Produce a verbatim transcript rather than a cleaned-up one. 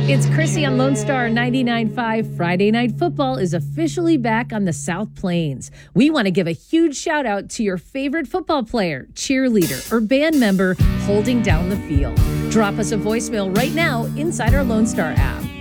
It's Chrissy on Lone Star ninety-nine point five. Friday Night Football is officially back on the South Plains. We want to give a huge shout out to your favorite football player, cheerleader, or band member holding down the field. Drop us a voicemail right now inside our Lone Star app.